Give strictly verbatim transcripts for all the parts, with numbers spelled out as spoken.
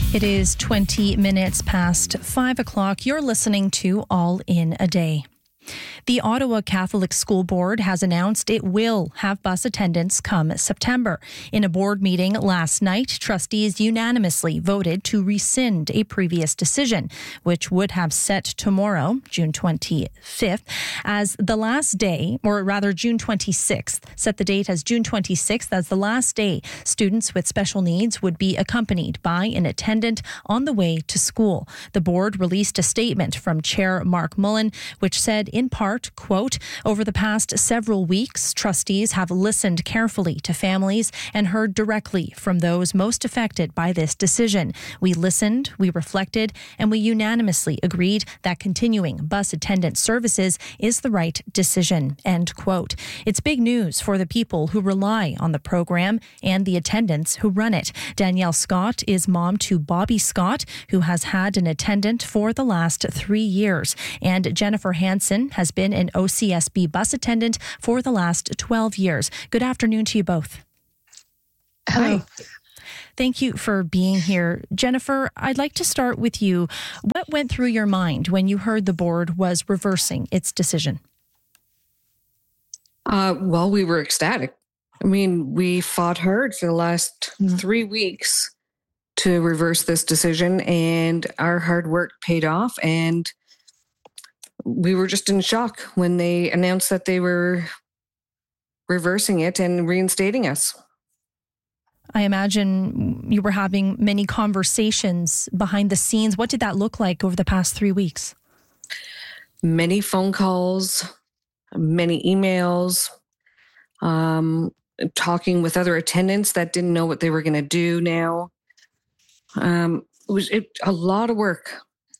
It is twenty minutes past five o'clock. You're listening to All in a Day. The Ottawa Catholic School Board has announced it will have bus attendance come September. In a board meeting last night, trustees unanimously voted to rescind a previous decision, which would have set tomorrow, June twenty-fifth, as the last day, or rather June twenty-sixth, set the date as June twenty-sixth as the last day students with special needs would be accompanied by an attendant on the way to school. The board released a statement from Chair Mark Mullen, which said, in part, quote, over the past several weeks, trustees have listened carefully to families and heard directly from those most affected by this decision. We listened, we reflected, and we unanimously agreed that continuing bus attendant services is the right decision, end quote. It's big news for the people who rely on the program and the attendants who run it. Danielle Scott is mom to Bobby Scott, who has had an attendant for the last three years, and Jennifer Hansen has been an O C S B bus attendant for the last twelve years. Good afternoon to you both. Hello. Hi. Thank you for being here. Jennifer, I'd like to start with you. What went through your mind when you heard the board was reversing its decision? Uh, well, we were ecstatic. I mean, we fought hard for the last mm-hmm. three weeks to reverse this decision, and our hard work paid off, and we were just in shock when they announced that they were reversing it and reinstating us. I imagine you were having many conversations behind the scenes. What did that look like over the past three weeks? Many phone calls, many emails, um, talking with other attendants that didn't know what they were going to do now. Um, it was it, a lot of work.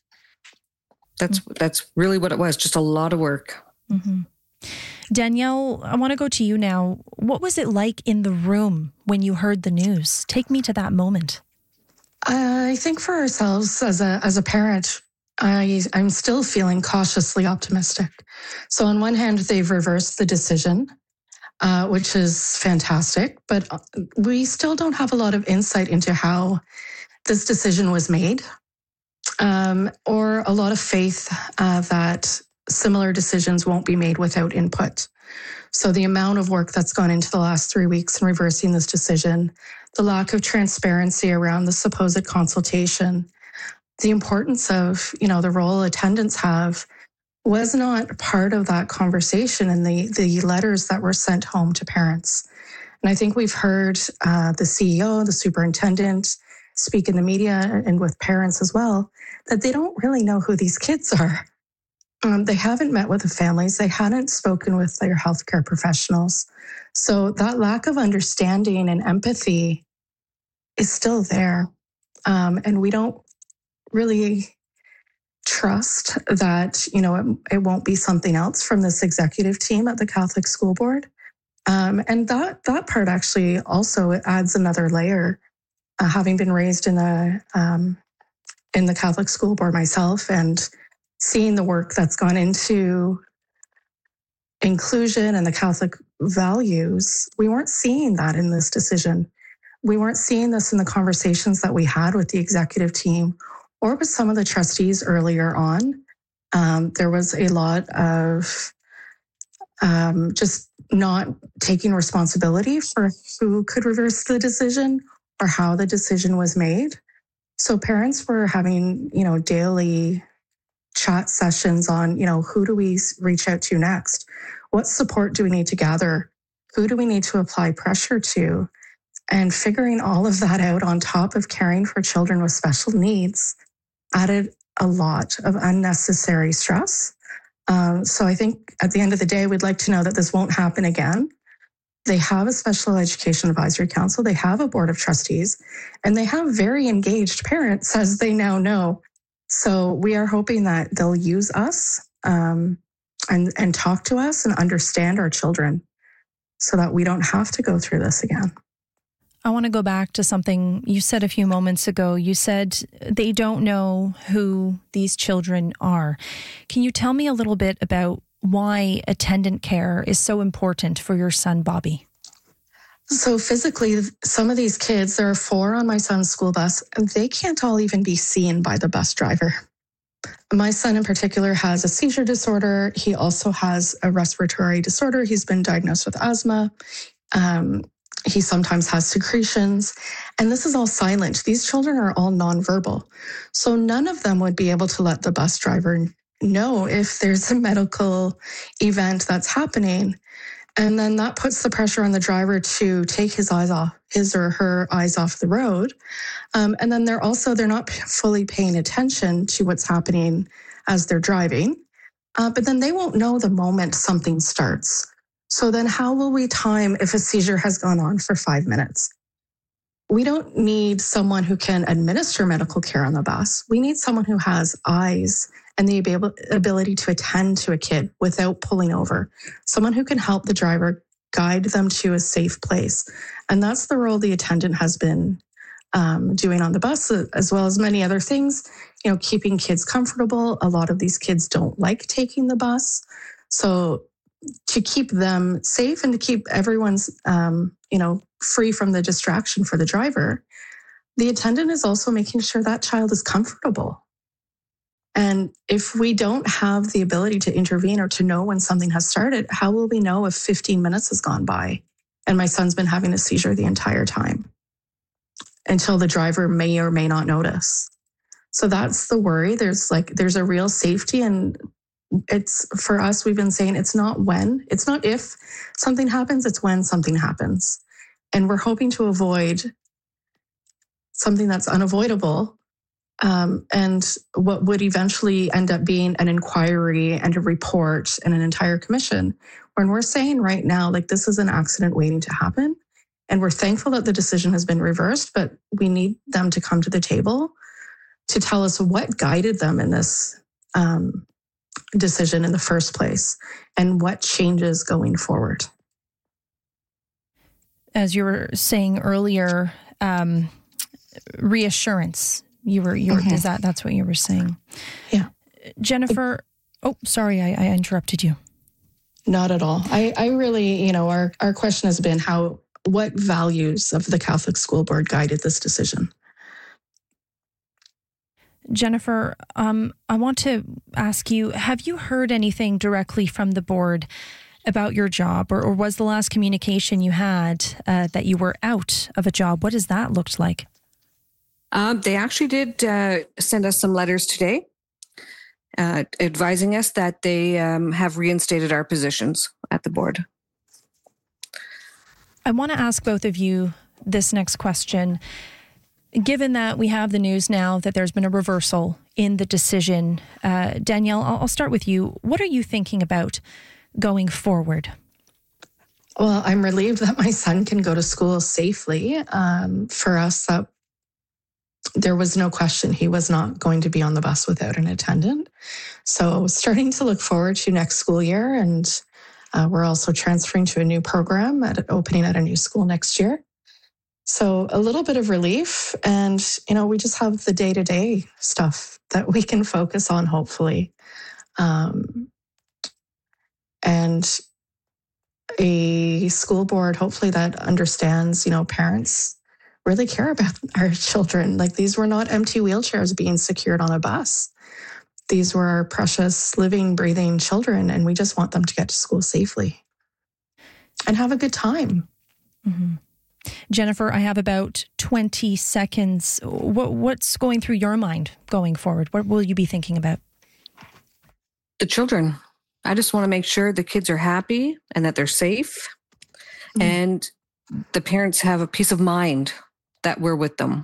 That's that's really what it was, just a lot of work. Mm-hmm. Danielle, I want to go to you now. What was it like in the room when you heard the news? Take me to that moment. I think for ourselves as a as a parent, I, I'm still feeling cautiously optimistic. So on one hand, they've reversed the decision, uh, which is fantastic, but we still don't have a lot of insight into how this decision was made. Um, or a lot of faith uh, that similar decisions won't be made without input. So the amount of work that's gone into the last three weeks in reversing this decision, the lack of transparency around the supposed consultation, the importance of, you know, the role attendants have was not part of that conversation in the, the letters that were sent home to parents. And I think we've heard uh, the C E O, the superintendent, speak in the media and with parents as well, that they don't really know who these kids are. Um, they haven't met with the families. They hadn't spoken with their healthcare professionals. So that lack of understanding and empathy is still there. Um, and we don't really trust that, you know, it, it won't be something else from this executive team at the Catholic School Board. Um, and that, that part actually also adds another layer. Uh, having been raised in a um, in the Catholic School Board myself and seeing the work that's gone into inclusion and the Catholic values, we weren't seeing that in this decision. We weren't seeing this in the conversations that we had with the executive team or with some of the trustees earlier on. Um, there was a lot of um, just not taking responsibility for who could reverse the decision or how the decision was made. So parents were having, you know, daily chat sessions on, you know, who do we reach out to next? What support do we need to gather? Who do we need to apply pressure to? And figuring all of that out on top of caring for children with special needs added a lot of unnecessary stress. Um, so I think at the end of the day, we'd like to know that this won't happen again. They have a special education advisory council. They have a board of trustees, and they have very engaged parents, as they now know. So we are hoping that they'll use us um, and, and talk to us and understand our children so that we don't have to go through this again. I want to go back to something you said a few moments ago. You said they don't know who these children are. Can you tell me a little bit about why attendant care is so important for your son, Bobby? So physically, some of these kids, there are four on my son's school bus, and they can't all even be seen by the bus driver. My son in particular has a seizure disorder. He also has a respiratory disorder. He's been diagnosed with asthma. Um, he sometimes has secretions. And this is all silent. These children are all nonverbal. So none of them would be able to let the bus driver know if there's a medical event that's happening. And then that puts the pressure on the driver to take his eyes off, his or her eyes off the road. Um, and then they're also, they're not fully paying attention to what's happening as they're driving. Uh, but then they won't know the moment something starts. So then how will we time if a seizure has gone on for five minutes? We don't need someone who can administer medical care on the bus. We need someone who has eyes and the ability to attend to a kid without pulling over. Someone who can help the driver guide them to a safe place. And that's the role the attendant has been um, doing on the bus, as well as many other things, you know, keeping kids comfortable. A lot of these kids don't like taking the bus. So to keep them safe and to keep everyone's, um, you know, free from the distraction for the driver, the attendant is also making sure that child is comfortable. And if we don't have the ability to intervene or to know when something has started, how will we know if fifteen minutes has gone by and my son's been having a seizure the entire time until the driver may or may not notice? So that's the worry. There's like, there's a real safety, and it's for us, we've been saying it's not when, it's not if something happens, it's when something happens. And we're hoping to avoid something that's unavoidable. Um, and what would eventually end up being an inquiry and a report and an entire commission, when we're saying right now, like, this is an accident waiting to happen. And we're thankful that the decision has been reversed, but we need them to come to the table to tell us what guided them in this um, decision in the first place and what changes going forward. As you were saying earlier, um, reassurance. You were, you were, mm-hmm. is that, that's what you were saying? Yeah. Jennifer, oh, sorry, I, I interrupted you. Not at all. I, I really, you know, our, our question has been how, what values of the Catholic School Board guided this decision? Jennifer, um, I want to ask you, have you heard anything directly from the board about your job, or, or was the last communication you had uh, that you were out of a job? What has that looked like? Um, they actually did uh, send us some letters today uh, advising us that they um, have reinstated our positions at the board. I want to ask both of you this next question. Given that we have the news now that there's been a reversal in the decision, uh, Danielle, I'll, I'll start with you. What are you thinking about going forward? Well, I'm relieved that my son can go to school safely. Um, for us, that there was no question he was not going to be on the bus without an attendant. So starting to look forward to next school year, and uh, we're also transferring to a new program at opening at a new school next year. So a little bit of relief, and, you know, we just have the day-to-day stuff that we can focus on, hopefully. Um, and a school board, hopefully, that understands, you know, parents really care about our children. Like, these were not empty wheelchairs being secured on a bus. These were our precious, living, breathing children, and we just want them to get to school safely and have a good time. Mm-hmm. Jennifer, I have about twenty seconds. What, what's going through your mind going forward? What will you be thinking about? The children. I just want to make sure the kids are happy and that they're safe, mm-hmm. and the parents have a peace of mind that we're with them.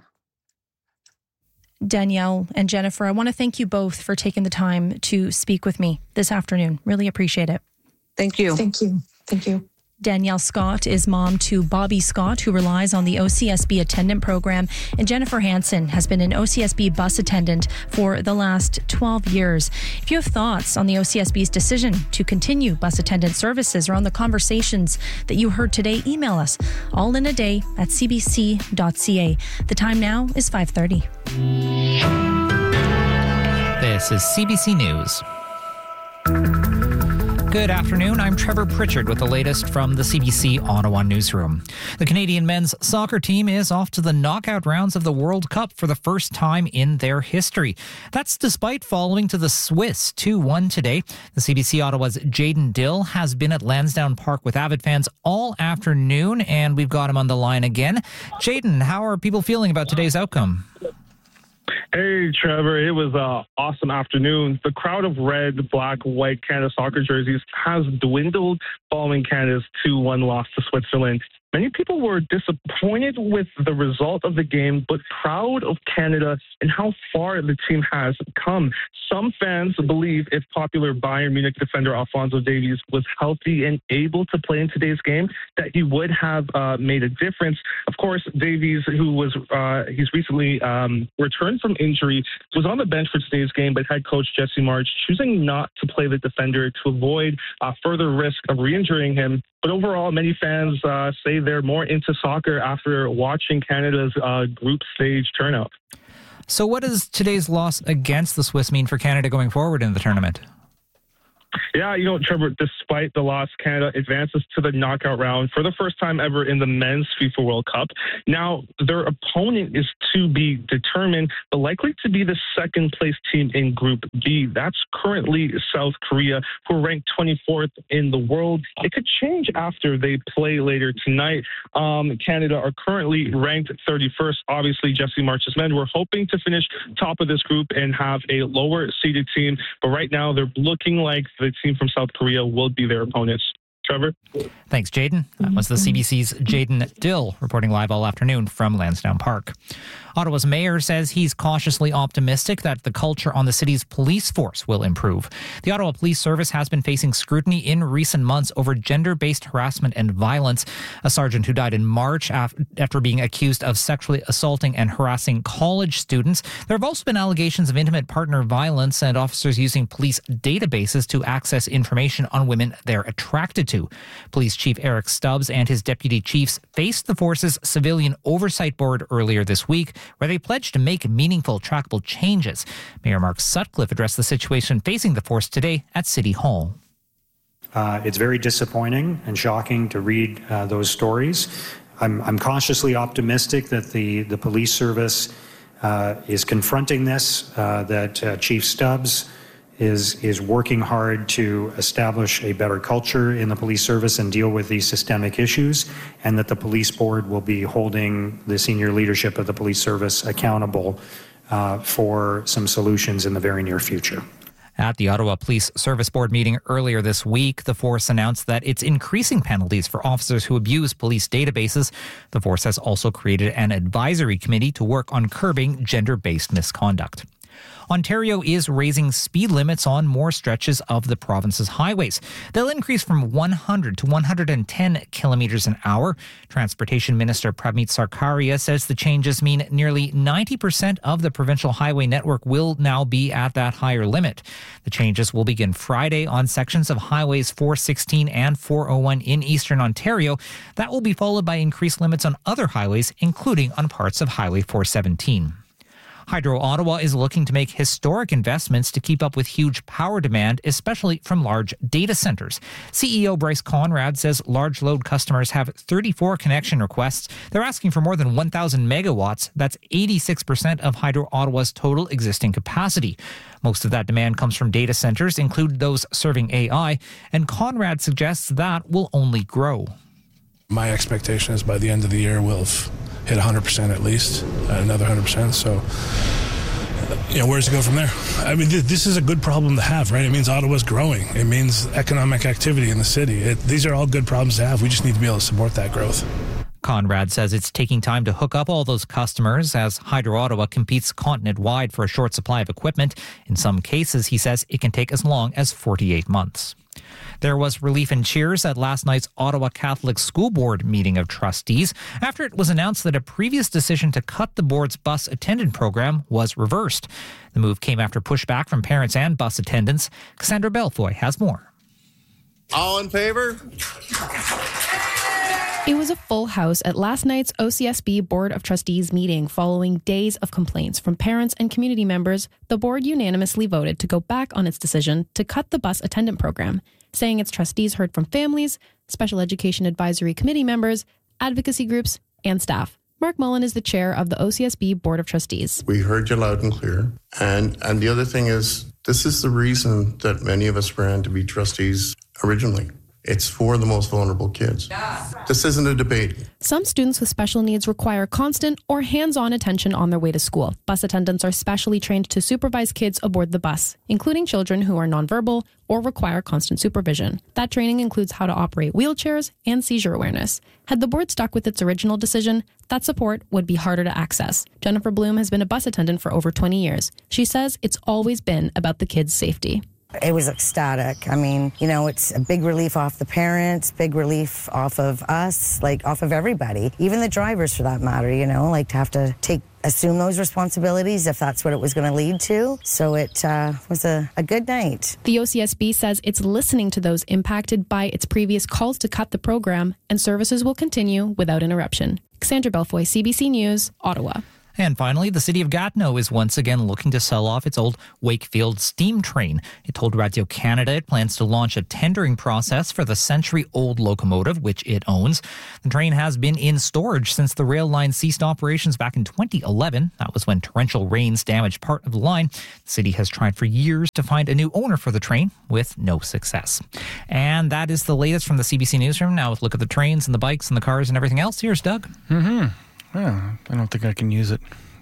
Danielle and Jennifer, I want to thank you both for taking the time to speak with me this afternoon. Really appreciate it. Thank you. Thank you. Thank you. Danielle Scott is mom to Bobby Scott, who relies on the O C S B attendant program, and Jennifer Hansen has been an O C S B bus attendant for the last twelve years. If you have thoughts on the O C S B's decision to continue bus attendant services or on the conversations that you heard today, email us all in a day at c b c dot c a. The time now is five thirty. This is C B C News. Good afternoon. I'm Trevor Pritchard with the latest from the C B C Ottawa newsroom. The Canadian men's soccer team is off to the knockout rounds of the World Cup for the first time in their history. That's despite falling to the Swiss two one today. The C B C Ottawa's Jayden Dill has been at Lansdowne Park with avid fans all afternoon, and we've got him on the line again. Jayden, how are people feeling about today's outcome? Hey, Trevor. It was an awesome afternoon. The crowd of red, black, white Canada soccer jerseys has dwindled following Canada's two one loss to Switzerland. Many people were disappointed with the result of the game, but proud of Canada and how far the team has come. Some fans believe if popular Bayern Munich defender Alphonso Davies was healthy and able to play in today's game, that he would have uh, made a difference. Of course, Davies, who was uh, he's recently um, returned from injury, was on the bench for today's game, but head coach Jesse Marsch choosing not to play the defender to avoid uh, further risk of re-injuring him. But overall, many fans uh, say they're more into soccer after watching Canada's uh, group stage turnout. So what does today's loss against the Swiss mean for Canada going forward in the tournament? Yeah, you know, Trevor, despite the loss, Canada advances to the knockout round for the first time ever in the men's FIFA World Cup. Now, their opponent is to be determined, but likely to be the second place team in Group B. That's currently South Korea, who are ranked twenty-fourth in the world. It could change after they play later tonight. Um, Canada are currently ranked thirty-first. Obviously, Jesse Marsch's men were hoping to finish top of this group and have a lower seeded team, but right now they're looking like the team from South Korea will be their opponents. Trevor? Thanks, Jayden. That was the C B C's Jayden Dill reporting live all afternoon from Lansdowne Park. Ottawa's mayor says he's cautiously optimistic that the culture on the city's police force will improve. The Ottawa Police Service has been facing scrutiny in recent months over gender-based harassment and violence. A sergeant who died in March after being accused of sexually assaulting and harassing college students. There have also been allegations of intimate partner violence and officers using police databases to access information on women they're attracted to. Police Chief Eric Stubbs and his deputy chiefs faced the force's Civilian Oversight Board earlier this week, where they pledged to make meaningful, trackable changes. Mayor Mark Sutcliffe addressed the situation facing the force today at City Hall. Uh, it's very disappointing and shocking to read uh, those stories. I'm, I'm cautiously optimistic that the, the police service uh, is confronting this, uh, that uh, Chief Stubbs is is working hard to establish a better culture in the police service and deal with these systemic issues, and that the police board will be holding the senior leadership of the police service accountable uh, for some solutions in the very near future. At the Ottawa Police Service Board meeting earlier this week, the force announced that it's increasing penalties for officers who abuse police databases. The force has also created an advisory committee to work on curbing gender-based misconduct. Ontario is raising speed limits on more stretches of the province's highways. They'll increase from one hundred to one hundred ten kilometers an hour. Transportation Minister Pramit Sarkaria says the changes mean nearly ninety percent of the provincial highway network will now be at that higher limit. The changes will begin Friday on sections of highways four sixteen and four oh one in eastern Ontario. That will be followed by increased limits on other highways, including on parts of Highway four seventeen. Hydro Ottawa is looking to make historic investments to keep up with huge power demand, especially from large data centers. C E O Bryce Conrad says large load customers have thirty-four connection requests. They're asking for more than one thousand megawatts. That's eighty-six percent of Hydro Ottawa's total existing capacity. Most of that demand comes from data centers, including those serving A I, and Conrad suggests that will only grow. My expectation is by the end of the year we'll have hit one hundred percent at least, uh, another one hundred percent. So, you know, where does it go from there? I mean, th- this is a good problem to have, right? It means Ottawa's growing. It means economic activity in the city. It, these are all good problems to have. We just need to be able to support that growth. Conrad says it's taking time to hook up all those customers as Hydro Ottawa competes continent-wide for a short supply of equipment. In some cases, he says it can take as long as forty-eight months. There was relief and cheers at last night's Ottawa Catholic School Board meeting of trustees after it was announced that a previous decision to cut the board's bus attendant program was reversed. The move came after pushback from parents and bus attendants. Cassandra Belfoy has more. All in favor? It was a full house at last night's O C S B Board of Trustees meeting following days of complaints from parents and community members. The board unanimously voted to go back on its decision to cut the bus attendant program. saying its trustees heard from families, Special Education Advisory Committee members, advocacy groups, and staff. Mark Mullen is the chair of the O C S B Board of Trustees. We heard you loud and clear. And and the other thing is, this is the reason that many of us ran to be trustees originally. It's for the most vulnerable kids. This isn't a debate. Some students with special needs require constant or hands-on attention on their way to school. Bus attendants are specially trained to supervise kids aboard the bus, including children who are nonverbal or require constant supervision. That training includes how to operate wheelchairs and seizure awareness. Had the board stuck with its original decision, that support would be harder to access. Jennifer Bloom has been a bus attendant for over twenty years. She says it's always been about the kids' safety. It was ecstatic. I mean, you know, it's a big relief off the parents, big relief off of us, like off of everybody, even the drivers for that matter, you know, like to have to take assume those responsibilities if that's what it was going to lead to. So it uh, was a, a good night. The O C S B says it's listening to those impacted by its previous calls to cut the program, and services will continue without interruption. Cassandra Belfoy, C B C News, Ottawa. And finally, the city of Gatineau is once again looking to sell off its old Wakefield steam train. It told Radio Canada it plans to launch a tendering process for the century-old locomotive, which it owns. The train has been in storage since the rail line ceased operations back in twenty eleven. That was when torrential rains damaged part of the line. The city has tried for years to find a new owner for the train, with no success. And that is the latest from the C B C Newsroom. Now, with a look at the trains and the bikes and the cars and everything else, here's Doug. Mm-hmm. Yeah, I don't think I can use it.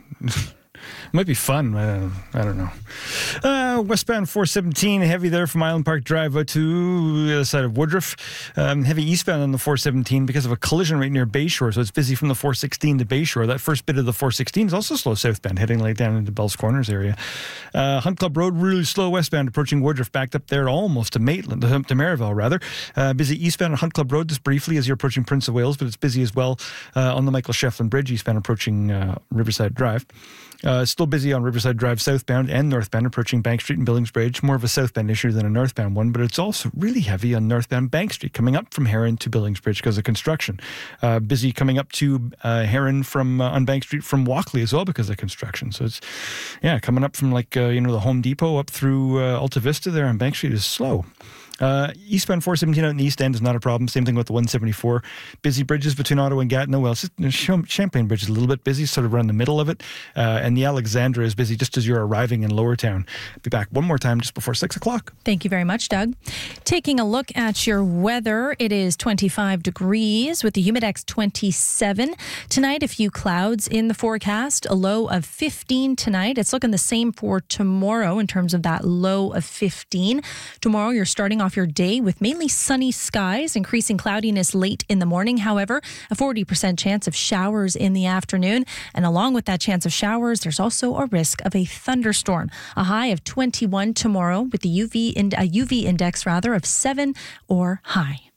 Might be fun. Uh, I don't know. Uh, westbound four seventeen, heavy there from Island Park Drive out to the other side of Woodruff. Um, heavy eastbound on the four seventeen because of a collision right near Bayshore, so it's busy from the four sixteen to Bayshore. That first bit of the four sixteen is also slow southbound, heading like down into Bell's Corners area. Uh, Hunt Club Road, really slow westbound, approaching Woodruff, backed up there almost to Maitland, to Maryville rather. Uh, busy eastbound on Hunt Club Road just briefly as you're approaching Prince of Wales, but it's busy as well uh, on the Michael Shefflin Bridge, eastbound approaching uh, Riverside Drive. Uh, still busy on Riverside Drive southbound and northbound approaching Bank Street and Billingsbridge. More of a southbound issue than a northbound one, but it's also really heavy on northbound Bank Street coming up from Heron to Billingsbridge because of construction. Uh, busy coming up to uh, Heron from uh, on Bank Street from Walkley as well because of construction. So it's, yeah, coming up from like, uh, you know, the Home Depot up through uh, Alta Vista there on Bank Street is slow. Uh, eastbound four seventeen out in the East End is not a problem. Same thing with the one seventy-four. Busy bridges between Ottawa and Gatineau. Well, it's just, Champlain Bridge is a little bit busy, sort of around the middle of it. Uh, and the Alexandra is busy just as you're arriving in Lower Town. Be back one more time just before six o'clock. Thank you very much, Doug. Taking a look at your weather, it is twenty-five degrees with the Humidex twenty-seven. Tonight, a few clouds in the forecast, a low of fifteen tonight. It's looking the same for tomorrow in terms of that low of fifteen. Tomorrow, you're starting off your day with mainly sunny skies, increasing cloudiness late in the morning. However, a forty percent chance of showers in the afternoon. And along with that chance of showers, there's also a risk of a thunderstorm. A high of twenty-one tomorrow with the U V in, a U V index rather of seven or high.